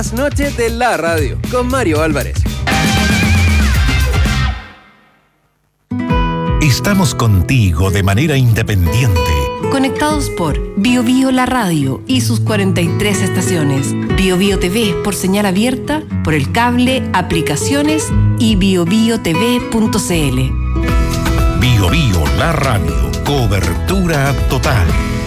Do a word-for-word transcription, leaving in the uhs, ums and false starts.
Las noches de la radio con Mario Álvarez. Estamos contigo de manera independiente. Conectados por Bio Bio La Radio y sus cuarenta y tres estaciones. Bio Bio T V por señal abierta, por el cable, aplicaciones y bio bio t v punto c l. Bio Bio La Radio. Cobertura total.